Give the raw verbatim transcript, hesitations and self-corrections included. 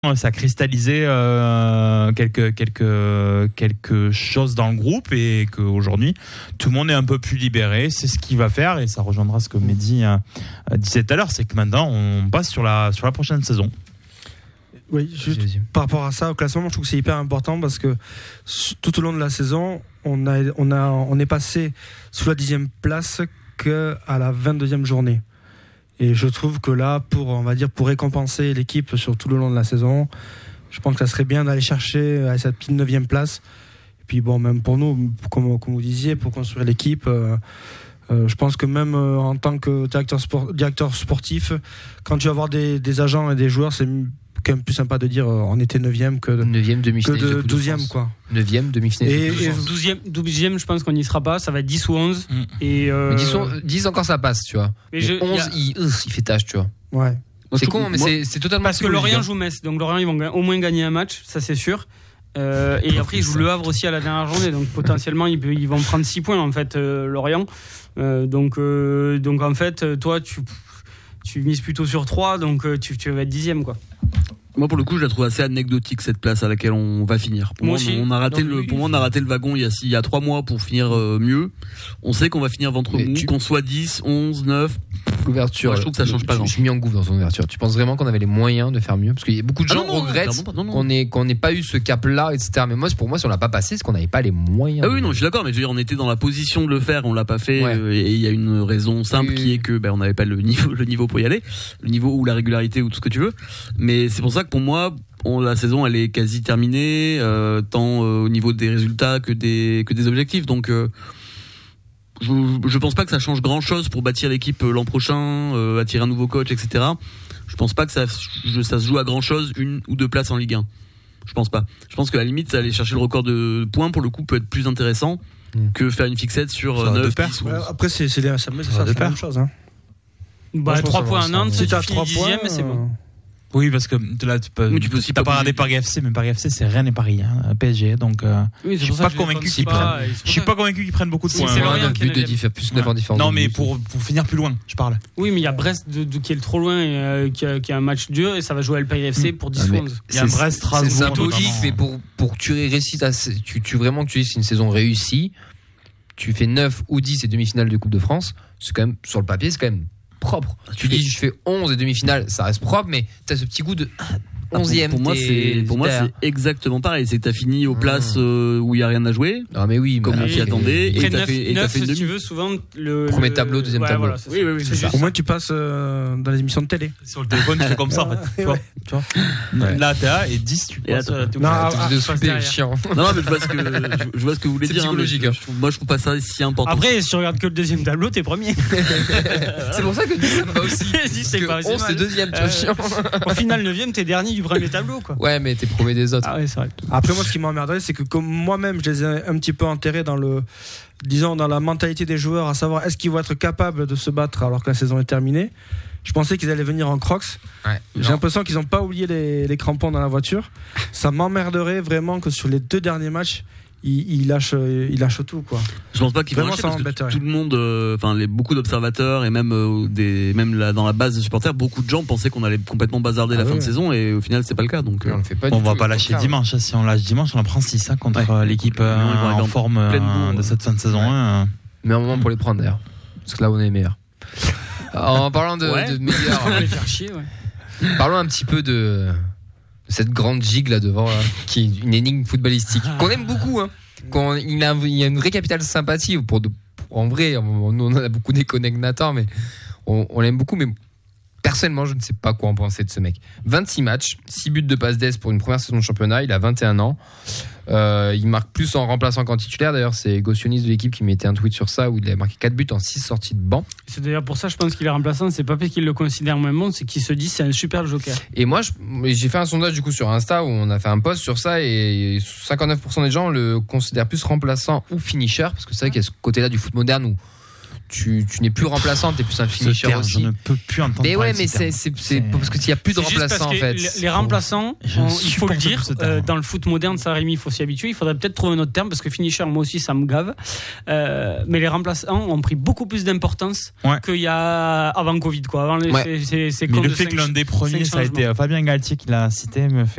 ça a cristallisé euh, quelque quelque quelque chose dans le groupe et qu'aujourd'hui tout le monde est un peu plus libéré. C'est ce qu'il va faire et ça rejoindra ce que Mehdi euh, disait tout à l'heure, c'est que maintenant on passe sur la sur la prochaine saison. Oui, juste par rapport à ça, au classement, je trouve que c'est hyper important parce que tout au long de la saison, on a on a on est passé sous la dixième place que à la vingt-deuxième journée. Et je trouve que là, pour, on va dire, pour récompenser l'équipe sur tout le long de la saison, je pense que ça serait bien d'aller chercher à cette petite neuvième place. Et puis bon, même pour nous, comme, comme vous disiez, pour construire l'équipe, euh, euh, je pense que même euh, en tant que directeur, sport, directeur sportif, quand tu vas avoir des, des agents et des joueurs, c'est quand même plus sympa de dire euh, on était neuvième que de, neuvième demi-finale que de douzième, quoi. neuvième demi-finale. Et, et douzième, douzième, je pense qu'on n'y sera pas, ça va être dix ou onze. Mmh. Et euh... dix, dix encore ça passe, tu vois. Mais, mais je, onze, a... il, euh, il fait tâche, tu vois. Ouais. C'est con, mais moi, c'est, c'est totalement. Parce que Lorient joue Metz, donc Lorient ils vont au moins gagner un match, ça c'est sûr. Euh, et après ils jouent Le Havre aussi à la dernière journée, donc potentiellement ils, ils vont prendre six points en fait, euh, Lorient. Euh, donc, euh, donc en fait, toi tu, tu mises plutôt sur trois, donc tu, tu vas être dixième quoi. Moi, pour le coup, je la trouve assez anecdotique, cette place à laquelle on va finir. Pour moi, moi on a raté le, pour moi, on a raté le wagon il y a, il y a trois mois pour finir euh, mieux. On sait qu'on va finir ventre mou, tu... qu'on soit dix, onze, neuf. L'ouverture. Moi, je trouve que ça change pas grand. Je suis mis en gouffre dans son ouverture. Tu penses vraiment qu'on avait les moyens de faire mieux? Parce qu'il y a beaucoup de gens ah non, regrettent non, non, non. qu'on ait, qu'on n'ait pas eu ce cap-là, et cetera. Mais moi, pour moi, si on l'a pas passé, c'est qu'on n'avait pas les moyens. Ah oui, non, je suis d'accord, mais je veux dire, on était dans la position de le faire, on l'a pas fait, ouais. euh, et il y a une raison simple oui, qui est que, ben, on n'avait pas le niveau, le niveau pour y aller, le niveau ou la régularité ou tout ce que tu veux. Mais c'est pour ça que pour moi, On, la saison elle est quasi terminée euh, tant euh, au niveau des résultats que des que des objectifs, donc euh, je je pense pas que ça change grand chose pour bâtir l'équipe l'an prochain, euh, attirer un nouveau coach, etc. Je pense pas que ça je, ça se joue à grand chose, une ou deux places en Ligue un. Je pense pas. Je pense qu'à la limite aller chercher le record de points pour le coup peut être plus intéressant mmh. que faire une fixette sur neuf, dix, ouais, après c'est c'est les, ça, ça, ça, c'est la même chose hein. Bah trois points à Nantes, si tu as trois points, mais c'est bon. Oui, parce que là, tu peux, tu peux aussi t'as pas regardé Paris F C, mais Paris F C, c'est Rennes et Paris, hein, P S G, donc, euh, oui, je suis pas convaincu qu'ils prennent, je suis pas convaincu qu'ils prennent beaucoup de si, points. C'est Lorient un but de différence, plus neuf en différence. Non, mais pour, pour finir plus loin, je parle. Oui, mais il y a Brest de, de, qui est le trop loin et euh, qui, a, qui a un match dur et ça va jouer à le Paris F C pour dix ou onze. Il y a Brest, Strasbourg. C'est symbolique, mais pour, pour que tu réussisses à, tu, tu vraiment que tu dis c'est une saison réussie, tu fais neuf ou dix et demi-finales de Coupe de France, c'est quand même, sur le papier, c'est quand même propre. Tu dis je fais onze et demi-finales, ça reste propre, mais t'as ce petit goût de onzième. Pour, pour moi, c'est pour moi c'est exactement pareil. C'est que t'as fini aux places euh, où il y a rien à jouer. Non mais oui, comme on s'y attendait. Et t'as fait, et t'as fait une si tu veux souvent le premier le... tableau, deuxième ouais, tableau. Voilà, oui, oui, oui, c'est ça. Au moins tu passes euh, dans les émissions de télé. Sur le téléphone, tu fais comme ça en fait. Tu vois, tu vois. Ouais. Là, t'es à et dix, tu passes. Non, c'est chiant. Non, mais je vois ce que je vois ce que vous voulez dire. Psychologique. Moi, je trouve pas ça si important. Après, si tu regardes que le deuxième tableau, t'es premier. C'est pour ça que dix c'est pas aussi. C'est pas onze c'est deuxième, tu vois, chiant. Au final, neuvième, t'es dernier du premier tableau, quoi. Ouais, mais t'es premier des autres. Ah ouais, c'est vrai. Après, moi, ce qui m'emmerderait, c'est que comme moi-même, je les ai un petit peu enterrés dans le, disons, dans la mentalité des joueurs, à savoir est-ce qu'ils vont être capables de se battre alors que la saison est terminée. Je pensais qu'ils allaient venir en Crocs. Ouais, J'ai l'impression qu'ils n'ont pas oublié les, les crampons dans la voiture. Ça m'emmerderait vraiment que sur les deux derniers matchs, il, il lâche, il lâche tout, quoi. Je pense pas qu'ils vont lâcher parce que tout le monde, enfin, euh, les beaucoup d'observateurs et même euh, des, même là, dans la base de supporters, beaucoup de gens pensaient qu'on allait complètement bazarder ah la oui, fin de saison et au final c'est pas le cas. Donc, euh, on, fait pas on va pas lâcher dimanche. Si on lâche dimanche, on en prend six hein, contre ouais. l'équipe euh, en forme euh, de cette fin de saison. Ouais. Hein. Mais un moment pour les prendre d'ailleurs, parce que là on est meilleur. En parlant de, ouais. de meilleurs, on va les faire chier. Ouais. Parlons un petit peu de cette grande gigue là devant, là, qui est une énigme footballistique qu'on aime beaucoup. Hein. Qu'on, il, a, il y a une vraie capitale sympathie pour, de, pour en vrai. On, on en a beaucoup déconné avec Nathan, mais on, on l'aime beaucoup. Mais personnellement, je ne sais pas quoi en penser de ce mec. vingt-six matchs, six buts de passe d'Est pour une première saison de championnat. Il a vingt et un ans. Euh, il marque plus en remplaçant qu'en titulaire. D'ailleurs, c'est Gossionis de l'équipe qui mettait un tweet sur ça où il a marqué quatre buts en six sorties de banc. C'est d'ailleurs pour ça, je pense qu'il est remplaçant. C'est pas parce qu'il le considère moins bon, c'est qu'il se dit c'est un super joker. Et moi, je, j'ai fait un sondage du coup sur Insta où on a fait un post sur ça et cinquante-neuf pour cent des gens le considèrent plus remplaçant ou finisher parce que c'est vrai qu'il y a ce côté-là du foot moderne où Tu, tu n'es plus remplaçant, t'es plus un finisher terme, aussi. Je ne peux plus entendre. Mais ouais, mais c'est, c'est, c'est, c'est parce qu'il y a plus de remplaçants en fait. Les, les remplaçants, on, il faut le dire, euh, dans le foot moderne, ça Rémi, il faut s'y habituer. Il faudrait peut-être trouver un autre terme parce que finisher, moi aussi, ça me gave. Euh, mais les remplaçants ont pris beaucoup plus d'importance ouais. qu'il y a avant Covid, quoi. Avant les, ouais. c'est, c'est, c'est mais le de fait cinq, que l'un des premiers, ça a été Fabien Galtier qui l'a cité, me fait